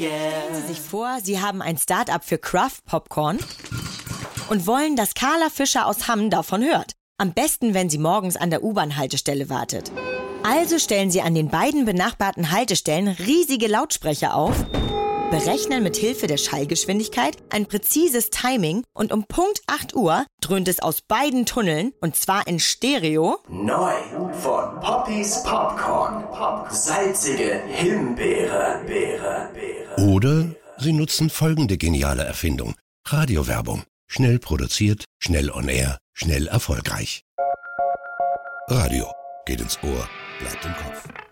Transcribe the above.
Stellen Sie sich vor, Sie haben ein Start-up für Craft Popcorn und wollen, dass Carla Fischer aus Hamm davon hört. Am besten, wenn sie morgens an der U-Bahn-Haltestelle wartet. Also stellen Sie an den beiden benachbarten Haltestellen riesige Lautsprecher auf, berechnen mit Hilfe der Schallgeschwindigkeit ein präzises Timing und um Punkt 8 Uhr dröhnt es aus beiden Tunneln, und zwar in Stereo. Neu von Poppys Popcorn. Salzige Himbeere. Oder Sie nutzen folgende geniale Erfindung. Radiowerbung. Schnell produziert, schnell on air, schnell erfolgreich. Radio geht ins Ohr, bleibt im Kopf.